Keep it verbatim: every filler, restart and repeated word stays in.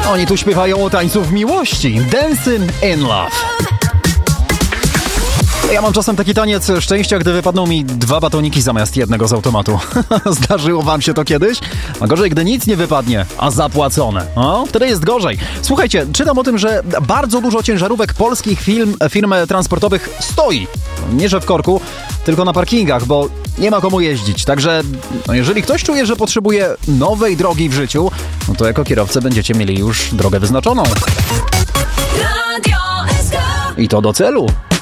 Oni tu śpiewają o tańcu w miłości. Dancing in Love. Ja mam czasem taki taniec szczęścia, gdy wypadną mi dwa batoniki zamiast jednego z automatu. Zdarzyło wam się to kiedyś? A gorzej, gdy nic nie wypadnie, a zapłacone. O, wtedy jest gorzej. Słuchajcie, czytam o tym, że bardzo dużo ciężarówek polskich firm, firm transportowych stoi. Nie, że w korku, tylko na parkingach, bo nie ma komu jeździć. Także no jeżeli ktoś czuje, że potrzebuje nowej drogi w życiu, no to jako kierowcy będziecie mieli już drogę wyznaczoną. I to do celu.